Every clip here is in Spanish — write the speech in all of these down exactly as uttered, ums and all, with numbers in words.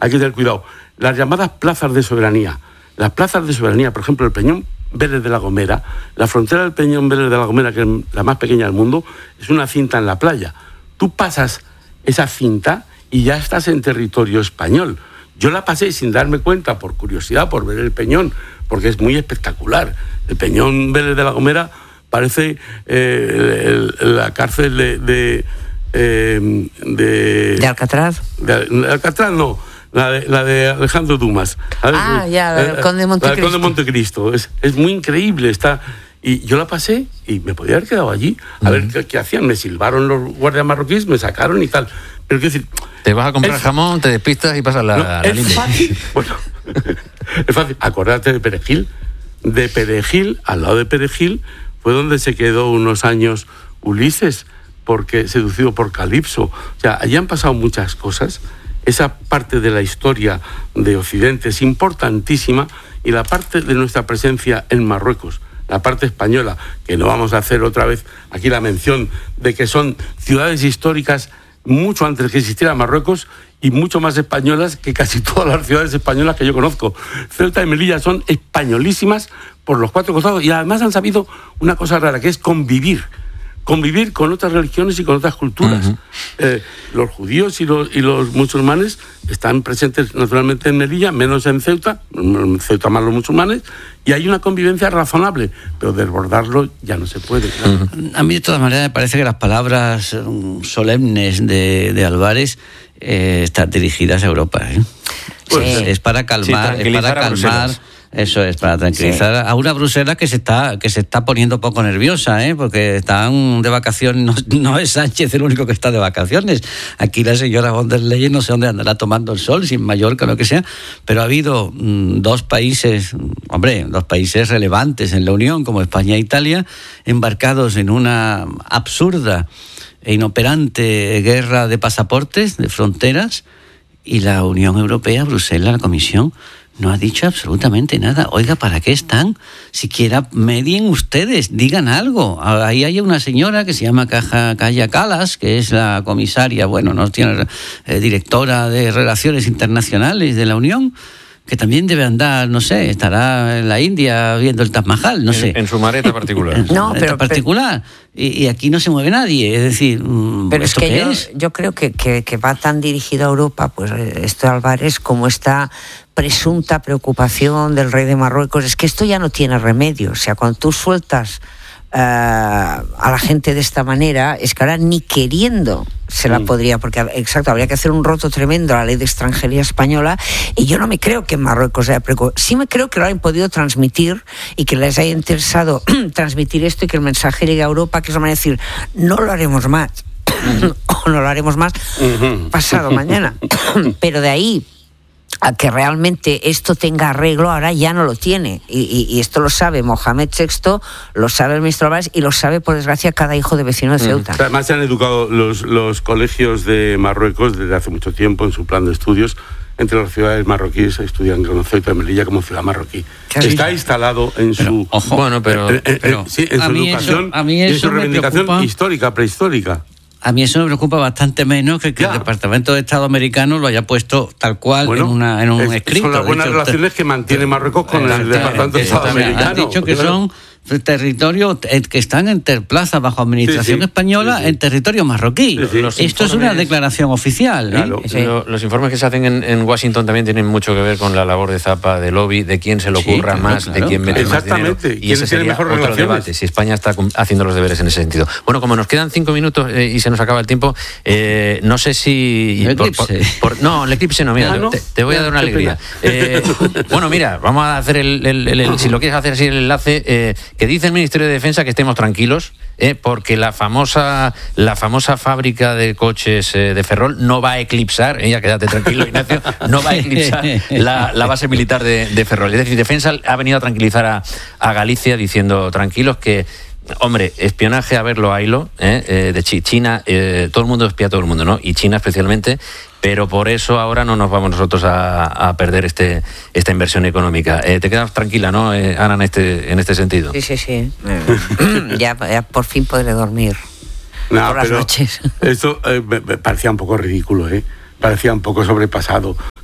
hay que tener cuidado. Las llamadas plazas de soberanía. Las plazas de soberanía, por ejemplo, el Peñón Vélez de la Gomera, la frontera del Peñón Vélez de la Gomera, que es la más pequeña del mundo, es una cinta en la playa. Tú pasas esa cinta y ya estás en territorio español. Yo la pasé sin darme cuenta, por curiosidad, por ver el Peñón, porque es muy espectacular. El Peñón Vélez de la Gomera parece eh, el, el, la cárcel de... de, eh, de, ¿De Alcatraz? De, de Alcatraz no, la de, la de Alejandro Dumas. Ah, ya, la del Conde de Montecristo. La del Conde de Montecristo. Es, es muy increíble, está... Y yo la pasé y me podía haber quedado allí a uh-huh. ver qué, qué hacían. Me silbaron los guardias marroquíes, me sacaron y tal. Pero quiero decir... Te vas a comprar es, jamón, te despistas y pasas la, no, la es línea. Fácil. Bueno, es fácil. Acordate de Perejil. De Perejil, al lado de Perejil, fue donde se quedó unos años Ulises, porque seducido por Calipso. O sea, allí han pasado muchas cosas. Esa parte de la historia de Occidente es importantísima, y la parte de nuestra presencia en Marruecos, la parte española, que no vamos a hacer otra vez aquí la mención de que son ciudades históricas mucho antes que existiera Marruecos y mucho más españolas que casi todas las ciudades españolas que yo conozco. Ceuta y Melilla son españolísimas por los cuatro costados, y además han sabido una cosa rara, que es convivir. Convivir con otras religiones y con otras culturas. Uh-huh. Eh, los judíos y los, y los musulmanes están presentes naturalmente en Melilla, menos en Ceuta, en Ceuta más los musulmanes, y hay una convivencia razonable, pero desbordarlo ya no se puede. Claro. Uh-huh. A mí de todas maneras me parece que las palabras um, solemnes de, de Álvarez eh, están dirigidas a Europa. ¿eh? Pues, sí. Es para calmar, sí, es para calmar. Eso es, para tranquilizar sí. a una Bruselas que se está que se está poniendo poco nerviosa, ¿eh? Porque están de vacaciones. No, no es Sánchez el único que está de vacaciones. Aquí la señora von der Leyen no sé dónde andará tomando el sol, si en Mallorca o lo que sea, pero ha habido mmm, dos países, hombre, dos países relevantes en la Unión, como España e Italia, embarcados en una absurda e inoperante guerra de pasaportes, de fronteras, y la Unión Europea, Bruselas, la Comisión, no ha dicho absolutamente nada. Oiga, ¿para qué están? Siquiera medien ustedes, digan algo. Ahí hay una señora que se llama Kaja Kallas, que es la comisaria, bueno, no tiene eh, directora de Relaciones Internacionales de la Unión, que también debe andar, no sé, estará en la India viendo el Taj Mahal, no en, sé. En su maleta particular. En su no, maleta pero, particular. Pero, y, y aquí no se mueve nadie, es decir, pero ¿esto es que qué yo, es? yo creo que, que, que va tan dirigido a Europa, pues esto de Álvarez, como esta presunta preocupación del rey de Marruecos. Es que esto ya no tiene remedio. O sea, cuando tú sueltas uh, a la gente de esta manera, es que ahora ni queriendo se la podría, porque exacto, habría que hacer un roto tremendo a la ley de extranjería española, y yo no me creo que en Marruecos haya preocupado. Sí me creo que lo hayan podido transmitir y que les haya interesado transmitir esto y que el mensaje llegue a Europa, que es la manera de decir, no lo haremos más, o no lo haremos más pasado mañana. Pero de ahí a que realmente esto tenga arreglo, ahora ya no lo tiene. Y, y, y esto lo sabe Mohamed sexto, lo sabe el ministro Álvarez y lo sabe, por desgracia, cada hijo de vecino de Ceuta. Además se han educado los, los colegios de Marruecos desde hace mucho tiempo en su plan de estudios. Entre las ciudades marroquíes estudian con Ceuta y Melilla como ciudad marroquí. Está instalado en pero, su ojo, bueno, pero, en, en, pero, en, sí, en su educación eso, a mí eso y en su reivindicación preocupa. histórica, prehistórica. A mí eso me preocupa bastante menos que, que el Departamento de Estado americano lo haya puesto tal cual bueno, en, una, en un es, escrito. Son las buenas dicho, relaciones usted, que mantiene Marruecos con el Departamento de Estado americano. Han dicho que son territorios que están en plaza bajo administración sí, sí, española sí, sí. en territorio marroquí. Sí, sí. Esto informes, es una declaración oficial. Claro, ¿eh? Sí. Lo, los informes que se hacen en, en Washington también tienen mucho que ver con la labor de Zapa, de lobby, de quién se le ocurra sí, claro, más, claro, de quién mete más dinero. Exactamente. Y ese sería mejor otro relaciones? debate, si España está haciendo los deberes en ese sentido. Bueno, como nos quedan cinco minutos eh, y se nos acaba el tiempo, eh, no sé si... El eclipse. Por, por, no, el eclipse no, mira, ah, ¿no? Te, te voy a dar una alegría. Eh, bueno, mira, vamos a hacer el, el, el, el si lo quieres hacer así el enlace, eh, que dice el Ministerio de Defensa que estemos tranquilos, eh, porque la famosa la famosa fábrica de coches eh, de Ferrol no va a eclipsar, eh, ya quédate tranquilo, Ignacio, no va a eclipsar la, la base militar de, de Ferrol. Es decir, Defensa ha venido a tranquilizar a, a Galicia diciendo tranquilos que, hombre, espionaje a verlo, haylo, eh, eh, de China, eh, todo el mundo espía a todo el mundo, ¿no? Y China especialmente, pero por eso ahora no nos vamos nosotros a, a perder este esta inversión económica. Eh, te quedas tranquila, ¿no, eh, Ana, en este en este sentido? Sí, sí, sí. ya, ya por fin podré dormir no, por las pero noches. Esto eh, me parecía un poco ridículo, ¿eh? Parecía un poco sobrepasado. O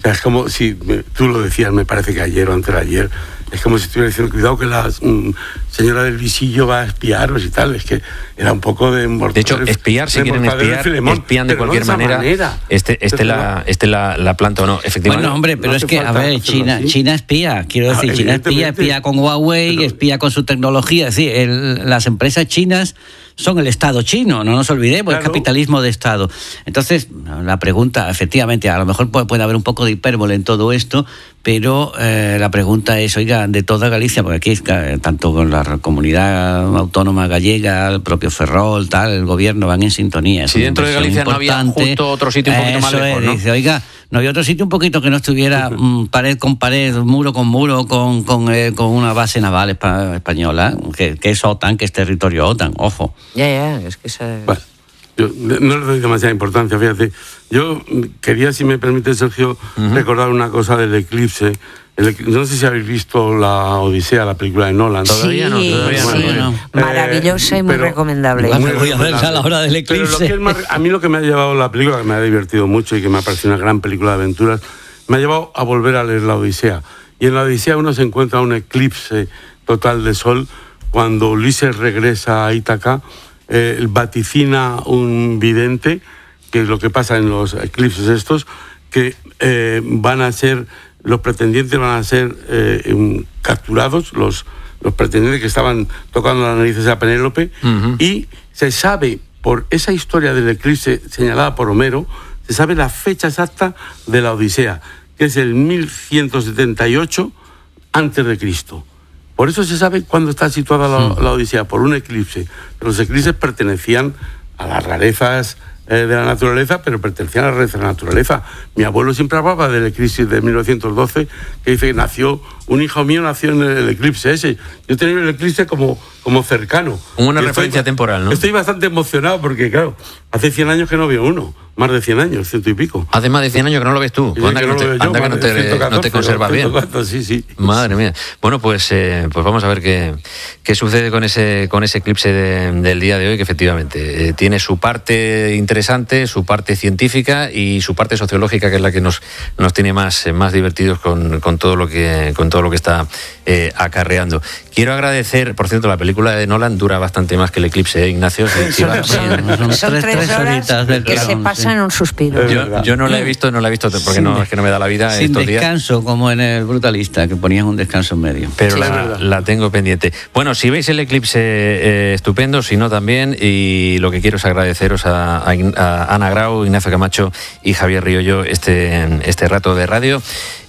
sea, es como si, tú lo decías, me parece que ayer o antes de ayer, es como si estuviera diciendo, cuidado que la mm, señora del visillo va a espiaros y tal. Es que era un poco de... De hecho, espiar, si quieren espiar, Filemón, espían de cualquier no de manera. manera. Este, este, la, este la, la planta o no, efectivamente. Bueno, hombre, pero no es que, a ver, China, China espía. Quiero decir, ah, China espía, espía con Huawei, pero... espía con su tecnología. Es decir, el, las empresas chinas son el Estado chino, no nos olvidemos, claro. El capitalismo de Estado. Entonces, la pregunta, efectivamente, a lo mejor puede, puede haber un poco de hipérbole en todo esto, pero eh, la pregunta es, oiga, de toda Galicia, porque aquí es, tanto con la comunidad autónoma gallega, el propio Ferrol, tal, el gobierno van en sintonía. Si dentro de Galicia importante. No había justo otro sitio un poquito Eso más lejos, es, ¿no? Dice, oiga, no había otro sitio un poquito que no estuviera mm, pared con pared, muro con muro, con, con, eh, con una base naval espa- española, que, que es OTAN, que es territorio OTAN, ojo. Ya, ya, es que esa... Bueno, yo no le doy demasiada importancia, fíjate. Yo quería, si me permite, Sergio, uh-huh. recordar una cosa del eclipse. El, no sé si habéis visto la Odisea, la película de Nolan. Todavía no, todavía sí, no. no. Maravillosa y muy pero, recomendable. Muy voy a ver a la hora del eclipse. Pero lo que es más, a mí lo que me ha llevado la película, que me ha divertido mucho y que me ha parecido una gran película de aventuras, me ha llevado a volver a leer la Odisea. Y en la Odisea uno se encuentra un eclipse total de sol cuando Ulises regresa a Ítaca. Eh, vaticina un vidente que es lo que pasa en los eclipses estos, que eh, van a ser, los pretendientes van a ser eh, capturados, los, los pretendientes que estaban tocando las narices a Penélope, uh-huh. y se sabe, por esa historia del eclipse señalada por Homero, se sabe la fecha exacta de la Odisea, que es el mil ciento setenta y ocho antes de Cristo. Por eso se sabe cuándo está situada la, la Odisea, por un eclipse. Los eclipses pertenecían a las rarezas eh, de la naturaleza, pero pertenecían a las rarezas de la naturaleza. Mi abuelo siempre hablaba del eclipse de mil novecientos doce, que dice que nació, un hijo mío nació en el eclipse ese. Yo tenía el eclipse como, como cercano. Una referencia estoy, temporal, ¿no? Estoy bastante emocionado porque, claro, hace cien años que no veo uno. Más de cien años, ciento y pico. Hace más de cien años que no lo ves tú. Sí, anda que no, te, anda yo, que no te, ciento catorce, no te conservas bien. ciento catorce, sí, sí. Madre mía. Bueno, pues, eh, pues vamos a ver qué, qué sucede con ese, con ese eclipse de, del día de hoy, que efectivamente eh, tiene su parte interesante, su parte científica y su parte sociológica, que es la que nos, nos tiene más, más divertidos con, con, todo lo que, con todo lo que está eh, acarreando. Quiero agradecer, por cierto, la película de Nolan dura bastante más que el eclipse, ¿eh, Ignacio? Sí, sí, son, son, son, son tres, tres horas del que se pasan en un suspiro. Yo, yo no la he visto, no la he visto porque no, es que no me da la vida sin estos descanso, días. Como en el Brutalista, que ponían un descanso en medio. Pero sí, la, la tengo pendiente. Bueno, si veis el eclipse, eh, estupendo, si no también, y lo que quiero es agradeceros a, a, a Ana Grau, Ignacio Camacho y Javier Riollo este, este rato de radio.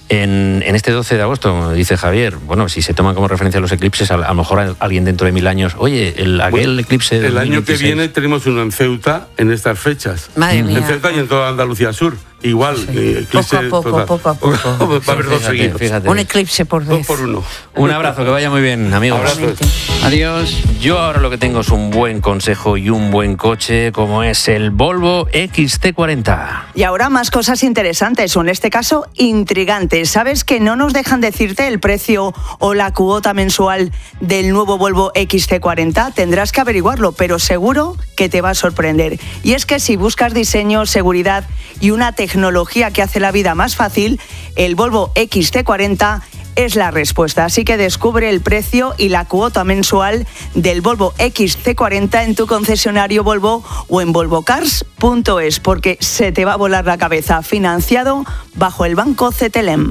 En, en este doce de agosto, dice Javier, bueno, si se toman como referencia los eclipses, a, a lo mejor alguien dentro de mil años, oye, el, aquel bueno, eclipse de el año que viene tenemos uno en Ceuta en estas fechas. Madre mía. En Ceuta y en toda Andalucía Sur. Igual, sí. eh, eclipse poco a poco, poco a poco. Va a haber dos fíjate, seguidos. Fíjate. Un eclipse por vez. Dos por uno. Un abrazo, que vaya muy bien, amigos. Adiós. Yo ahora lo que tengo es un buen consejo y un buen coche, como es el Volvo X C cuarenta. Y ahora más cosas interesantes, o en este caso intrigantes. ¿Sabes que no nos dejan decirte el precio o la cuota mensual del nuevo Volvo X C cuarenta? Tendrás que averiguarlo, pero seguro que te va a sorprender. Y es que si buscas diseño, seguridad y una tecnología que hace la vida más fácil, el Volvo X C cuarenta es la respuesta. Así que descubre el precio y la cuota mensual del Volvo X C cuarenta en tu concesionario Volvo o en volvo cars punto es, porque se te va a volar la cabeza. Financiado bajo el Banco Cetelem.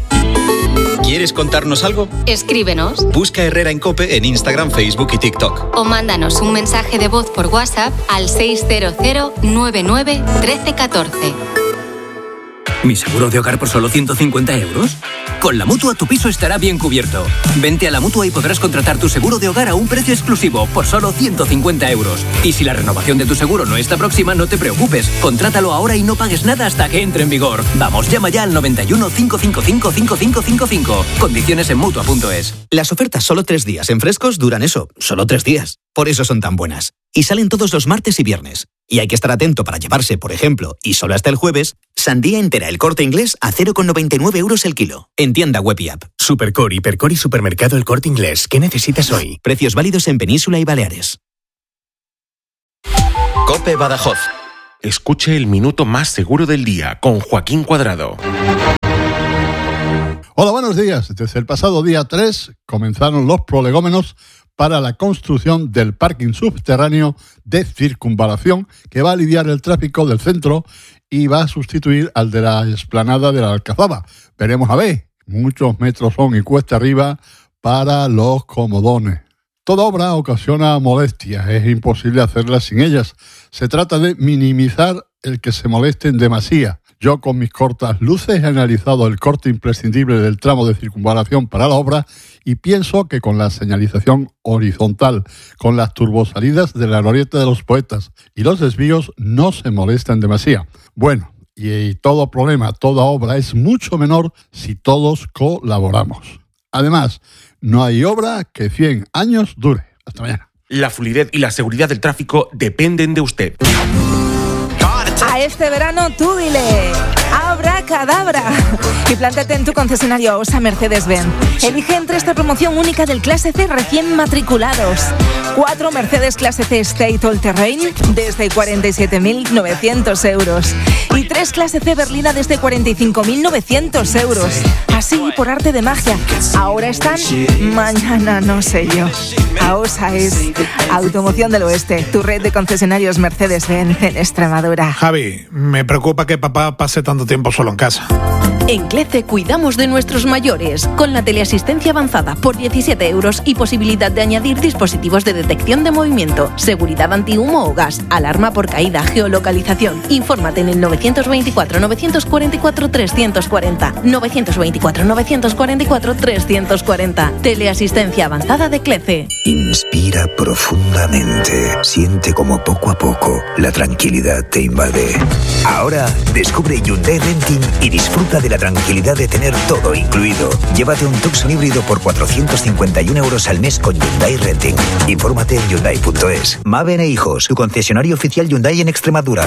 ¿Quieres contarnos algo? Escríbenos. Busca Herrera en COPE en Instagram, Facebook y TikTok. O mándanos un mensaje de voz por WhatsApp al seis cero cero nueve nueve uno tres uno cuatro. ¿Mi seguro de hogar por solo ciento cincuenta euros? Con la Mutua tu piso estará bien cubierto. Vente a la Mutua y podrás contratar tu seguro de hogar a un precio exclusivo por solo ciento cincuenta euros. Y si la renovación de tu seguro no está próxima, no te preocupes. Contrátalo ahora y no pagues nada hasta que entre en vigor. Vamos, llama ya al noventa y uno, cinco cinco cinco, cinco cinco cinco cinco. Condiciones en Mutua punto es. Las ofertas solo tres días en Frescos duran eso, solo tres días. Por eso son tan buenas. Y salen todos los martes y viernes. Y hay que estar atento para llevarse, por ejemplo, y solo hasta el jueves, sandía entera El Corte Inglés a cero coma noventa y nueve euros el kilo. En tienda web y app. Supercore, Hipercore y Supermercado El Corte Inglés. ¿Qué necesitas hoy? Precios válidos en Península y Baleares. COPE Badajoz. Escuche el minuto más seguro del día con Joaquín Cuadrado. Hola, buenos días. Desde el pasado día tres comenzaron los prolegómenos para la construcción del parking subterráneo de circunvalación que va a aliviar el tráfico del centro y va a sustituir al de la explanada de la Alcazaba. Veremos a ver, muchos metros son y cuesta arriba para los comodones. Toda obra ocasiona molestias, es imposible hacerla sin ellas. Se trata de minimizar el que se molesten demasía. Yo con mis cortas luces he analizado el corte imprescindible del tramo de circunvalación para la obra y pienso que con la señalización horizontal, con las turbosalidas de la glorieta de los poetas y los desvíos no se molestan demasía. Bueno, y, y todo problema, toda obra es mucho menor si todos colaboramos. Además, no hay obra que cien años dure. Hasta mañana. La fluidez y la seguridad del tráfico dependen de usted. A este verano tú dile abracadabra y plántate en tu concesionario Osa Mercedes-Benz. Elige entre esta promoción única del Clase C recién matriculados. Cuatro Mercedes Clase C State All Terrain desde cuarenta y siete mil novecientos euros y tres Clase C Berlina desde cuarenta y cinco mil novecientos euros. Así, por arte de magia, ahora están, mañana no sé yo. AOSA es Automoción del Oeste, tu red de concesionarios Mercedes-Benz en Extremadura. Javi, me preocupa que papá pase tanto tiempo solo en casa. En CLECE cuidamos de nuestros mayores, con la teleasistencia avanzada por diecisiete euros y posibilidad de añadir dispositivos de detección de movimiento, seguridad antihumo o gas, alarma por caída, geolocalización. Infórmate en el novecientos veinticuatro, novecientos cuarenta y cuatro, trescientos cuarenta, novecientos veinticuatro, novecientos cuarenta y cuatro, trescientos cuarenta. Teleasistencia avanzada de CLECE. Inspira profundamente. Siente como poco a poco la tranquilidad te invade. Ahora descubre Hyundai Renting y disfruta de la tranquilidad de tener todo incluido. Llévate un Tucson híbrido por cuatrocientos cincuenta y uno euros al mes con Hyundai Renting. Infórmate en Hyundai punto es. Maven e Hijos, tu concesionario oficial Hyundai en Extremadura.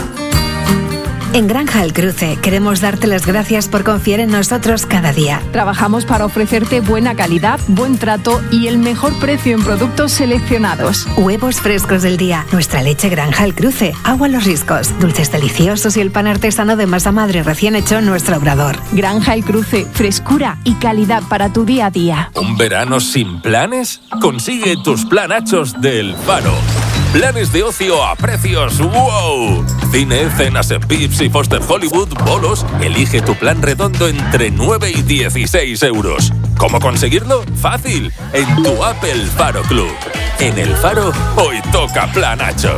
En Granja El Cruce queremos darte las gracias por confiar en nosotros cada día. Trabajamos para ofrecerte buena calidad, buen trato y el mejor precio en productos seleccionados. Huevos frescos del día, nuestra leche Granja El Cruce, agua Los Riscos, dulces deliciosos y el pan artesano de masa madre recién hecho en nuestro obrador. Granja El Cruce, frescura y calidad para tu día a día. ¿Un verano sin planes? Consigue tus planachos del Faro. Planes de ocio a precios ¡wow! Cine, cenas en Vips y Foster Hollywood, bolos. Elige tu plan redondo entre nueve y dieciséis euros. ¿Cómo conseguirlo? Fácil. En tu app El Faro Club. En El Faro, hoy toca planacho.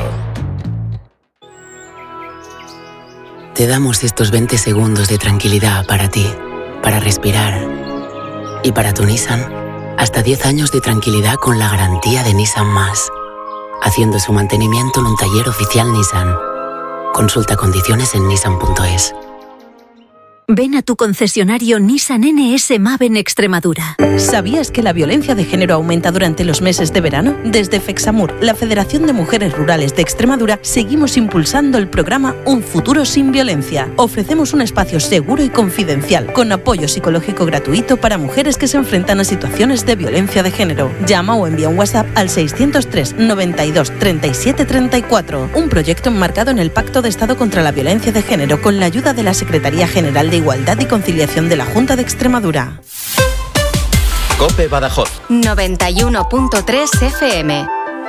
Te damos estos veinte segundos de tranquilidad para ti, para respirar. Y para tu Nissan, hasta diez años de tranquilidad con la garantía de Nissan Más. Haciendo su mantenimiento en un taller oficial Nissan. Consulta condiciones en nissan punto es. Ven a tu concesionario Nissan N S MAVE en Extremadura. ¿Sabías que la violencia de género aumenta durante los meses de verano? Desde FEXAMUR, la Federación de Mujeres Rurales de Extremadura, seguimos impulsando el programa Un Futuro Sin Violencia. Ofrecemos un espacio seguro y confidencial, con apoyo psicológico gratuito para mujeres que se enfrentan a situaciones de violencia de género. Llama o envía un WhatsApp al seiscientos tres, noventa y dos, treinta y siete, treinta y cuatro. Un proyecto enmarcado en el Pacto de Estado contra la Violencia de Género, con la ayuda de la Secretaría General de Igualdad y Conciliación de la Junta de Extremadura. COPE Badajoz noventa y uno punto tres F M.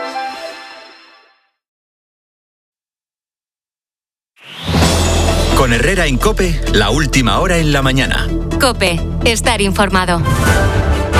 Con Herrera en COPE, la última hora en la mañana. COPE, estar informado.